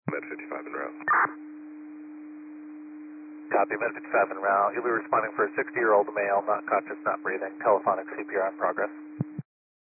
Med 55 en route. Copy, Med 55 en route. You'll be responding for a 60-year-old male, not conscious, not breathing. Telephonic CPR in progress.